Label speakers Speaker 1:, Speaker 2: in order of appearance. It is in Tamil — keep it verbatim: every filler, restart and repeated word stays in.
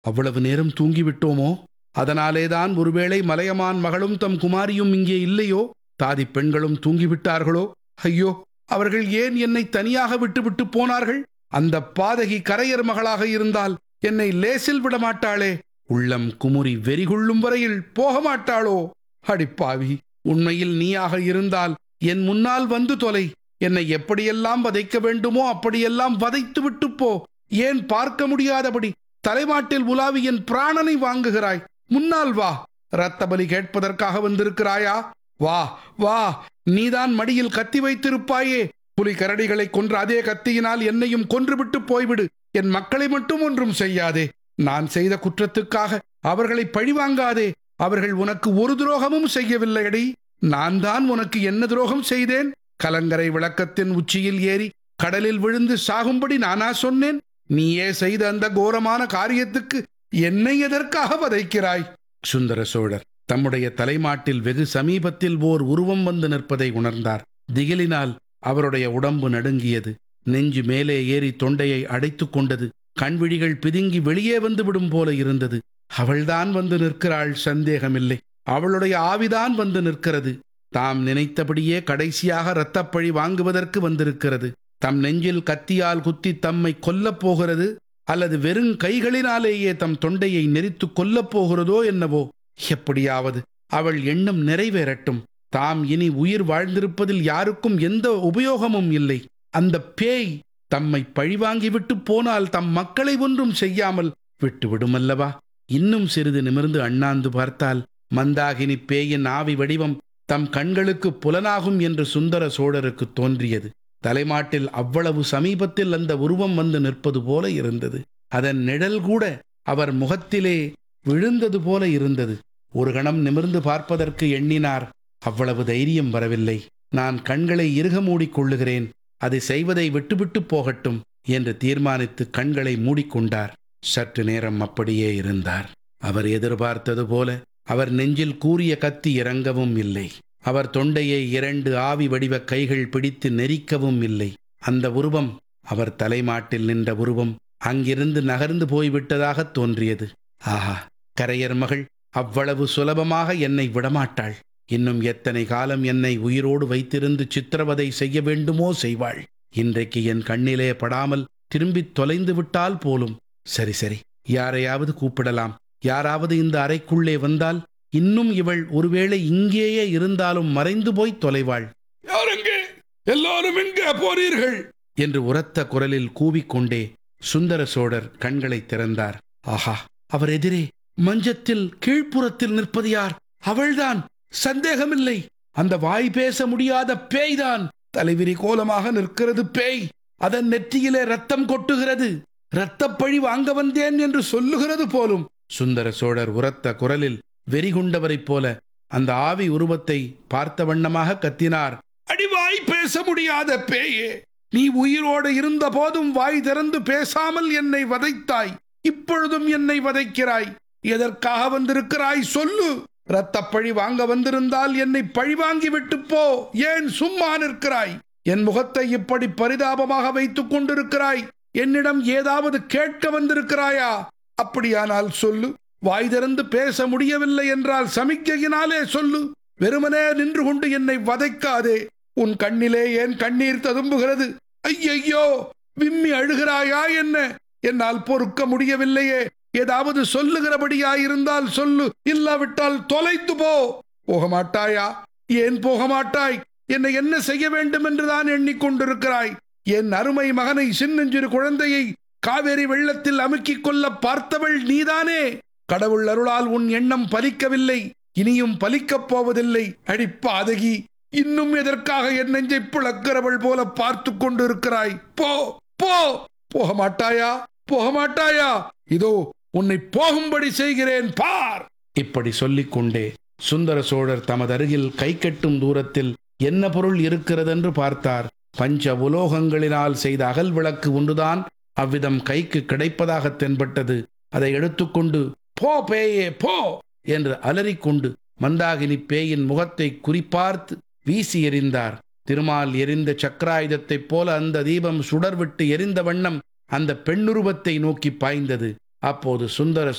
Speaker 1: அவ்வளவு நேரம் தூங்கிவிட்டோமோ? அதனாலேதான் ஒருவேளை மலையமான் மகளும் தம் குமாரியும் இங்கே இல்லையோ? தாதி பெண்களும் தூங்கிவிட்டார்களோ? ஐயோ, அவர்கள் ஏன் என்னை தனியாக விட்டுவிட்டு போனார்கள்? அந்த பாதகி கரையர் மகளாக இருந்தால் என்னை லேசில் விடமாட்டாளே. உள்ளம் குமுறி வெறிகொள்ளும் வரையில் போக மாட்டாளோ? அடிப்பாவி, உண்மையில் நீயாக இருந்தால் என் முன்னால் வந்து தொலை. என்னை எப்படியெல்லாம் வதைக்க வேண்டுமோ அப்படியெல்லாம் வதைத்து விட்டு போ. ஏன் பார்க்க முடியாதபடி தலைமாட்டில் உலாவி என் பிராணனை வாங்குகிறாய்? முன்னால் வா. இரத்த பலி கேட்பதற்காக வந்திருக்கிறாயா? வா வா. நீதான் மடியில் கத்தி வைத்திருப்பாயே. புலி கரடிகளை கொன்ற அதே கத்தியினால் என்னையும் கொன்றுவிட்டு போய்விடு. என் மக்களை மட்டும் ஒன்றும் செய்யாதே. நான் செய்த குற்றத்துக்காக அவர்களை பழிவாங்காதே. அவர்கள் உனக்கு ஒரு துரோகமும் செய்யவில்லையடி. நான் தான் உனக்கு என்ன துரோகம் செய்தேன்? கலங்கரை விளக்கத்தின் உச்சியில் ஏறி கடலில் விழுந்து சாகும்படி நானா சொன்னேன்? நீயே செய்த அந்த கோரமான காரியத்துக்கு என்னை எதற்காக வதைக்கிறாய்? சுந்தர சோழர் தம்முடைய தலைமாட்டில் வெகு சமீபத்தில் ஓர் உருவம் வந்து நிற்பதை உணர்ந்தார். திகிலினால் அவருடைய உடம்பு நடுங்கியது. நெஞ்சு மேலே ஏறி தொண்டையை அடைத்து கொண்டது. கண்விழிகள் பிதுங்கி வெளியே வந்து விடும் போல இருந்தது. அவள்தான் வந்து நிற்கிறாள், சந்தேகமில்லை. அவளுடைய ஆவிதான் வந்து நிற்கிறது. தாம் நினைத்தபடியே கடைசியாக இரத்தப்பழி வாங்குவதற்கு வந்திருக்கிறது. தம் நெஞ்சில் கத்தியால் குத்தி தம்மை கொல்லப் போகிறது, அல்லது வெறும் கைகளினாலேயே தம் தொண்டையை நெரித்து கொல்லப் போகிறதோ என்னவோ. எப்படியாவது அவள் எண்ணம் நிறைவேறட்டும். தாம் இனி உயிர் வாழ்ந்திருப்பதில் யாருக்கும் எந்த உபயோகமும் இல்லை. அந்த பேய் தம்மை பழிவாங்கிவிட்டு போனால் தம் மக்களை ஒன்றும் செய்யாமல் விட்டுவிடுமல்லவா? இன்னும் சிறிது நிமிர்ந்து அண்ணாந்து பார்த்தால் மந்தாகினி பேயின் ஆவி வடிவம் தம் கண்களுக்கு புலனாகும் என்று சுந்தர சோழருக்கு தோன்றியது. தலைமாட்டில் அவ்வளவு சமீபத்தில் அந்த உருவம் வந்து நிற்பது போல இருந்தது. அதன் நிழல் கூட அவர் முகத்திலே விழுந்தது போல இருந்தது. ஒரு கணம் நிமிர்ந்து பார்ப்பதற்கு எண்ணினார். அவ்வளவு தைரியம் வரவில்லை. நான் கண்களை இறுக மூடிக்கொள்ளுகிறேன், அதை செய்வதை விட்டுவிட்டு போகட்டும் என்று தீர்மானித்து கண்களை மூடிக்கொண்டார். சற்று நேரம் அப்படியே இருந்தார். அவர் எதிர்பார்த்தது போல அவர் நெஞ்சில் கூரிய கத்தி இறங்கவும் இல்லை. அவர் தொண்டையை இரண்டு ஆவி வடிவ கைகள் பிடித்து நெரிக்கவும் இல்லை. அந்த உருவம், அவர் தலைமாட்டில் நின்ற உருவம், அங்கிருந்து நகர்ந்து போய்விட்டதாக தோன்றியது. ஆஹா, கரையர் மகள் அவ்வளவு சுலபமாக என்னை விடமாட்டாள். இன்னும் எத்தனை காலம் என்னை உயிரோடு வைத்திருந்து சித்திரவதை செய்ய வேண்டுமோ செய்வாள். இன்றைக்கு என் கண்ணிலே படாமல் திரும்பித் தொலைந்து விட்டால் போலும். சரி சரி, யாரையாவது கூப்பிடலாம். யாராவது இந்த அறைக்குள்ளே வந்தால், இன்னும் இவள் ஒருவேளை இங்கேயே இருந்தாலும் மறைந்து போய் தொலைவாள். யாரெங்கே? எல்லாரும் எங்கே போறீர்கள் என்று உரத்த குரலில் கூவிக்கொண்டே சுந்தர சோழர் கண்களை திறந்தார். ஆஹா, அவர் எதிரே மஞ்சத்தில் கீழ்ப்புறத்தில் நிற்பது யார்? அவள்தான், சந்தேகமில்லை. அந்த வாய் பேச முடியாத பேய்தான். தலைவிரி கோலமாக நிற்கிறது பேய். அதன் நெற்றியிலே ரத்தம் கொட்டுகிறது. இரத்தப்பழி வாங்க வந்தேன் என்று சொல்லுகிறது போலும். சுந்தர சோழர் உரத்த குரலில் வெறிகுண்டவரைப் போல அந்த ஆவி உருவத்தை பார்த்த வண்ணமாக கத்தினார். அடிவாய் பேச முடியாத பேயே, நீ உயிரோடு இருந்த போதும் வாய் திறந்து பேசாமல் என்னை வதைத்தாய். இப்பொழுதும் என்னை வதைக்கிறாய். எதற்காக வந்திருக்கிறாய் சொல்லு. இரத்தப்பழி வாங்க வந்திருந்தால் என்னை பழி வாங்கி விட்டு போ. ஏன் சும்மா நிற்கிறாய்? என் முகத்தை இப்படி பரிதாபமாக வைத்துக் கொண்டிருக்கிறாய். என்னிடம் ஏதாவது கேட்க வந்திருக்கிறாயா? அப்படியானால் சொல்லு. வாய் திறந்து பேச முடியவில்லை என்றால் சமிக்கையினாலே சொல்லு. வெறுமனே நின்று கொண்டு என்னை வதைக்காதே. உன் கண்ணிலே ஏன் கண்ணீர் ததும்புகிறது? ஐயையோ, விம்மி அழுகிறாயா என்ன? என்னால் பொறுக்க முடியவில்லையே. ஏதாவது சொல்லுகிறபடியாயிருந்தால் சொல்லு, இல்லாவிட்டால் தொலைத்து போ. போக மாட்டாயா? ஏன் போக மாட்டாய்? என்னை என்ன செய்ய வேண்டும் என்றுதான் எண்ணிக்கொண்டிருக்கிறாய்? என் அருமை மகனை, சின்னஞ்சிறு குழந்தையை காவேரி வெள்ளத்தில் அமுக்கிக் கொள்ள பார்த்தவள் நீதானே. கடவுள் அருளால் உன் எண்ணம் பலிக்கவில்லை, இனியும் பலிக்கப் போவதில்லை. அடிப்பாதகி, இன்னும் எதற்காக என் நெஞ்சை பிளக்கிறவள் போல பார்த்து கொண்டிருக்கிறாய்? போ போ. போக மாட்டாயா? போக மாட்டாயா? இதோ உன்னை போகும்படி செய்கிறேன், பார். இப்படி சொல்லிக் கொண்டே சுந்தர சோழர் தமது அருகில் கை கட்டும் தூரத்தில் என்ன பொருள் இருக்கிறதென்று பார்த்தார். பஞ்ச உலோகங்களினால் செய்த அகல் விளக்கு ஒன்றுதான் அவ்விதம் கைக்கு கிடைப்பதாக தென்பட்டது. அதை எடுத்துக்கொண்டு போ பேயே போ என்று அலறிக்கொண்டு மந்தாகினி பேயின் முகத்தை குறிப்பார்த்து வீசி எறிந்தார். திருமால் எரிந்த சக்கராயுதத்தைப் போல அந்த தீபம் சுடர்விட்டு எரிந்த வண்ணம் அந்த பெண்ணுருவத்தை நோக்கி பாய்ந்தது. அப்போது சுந்தர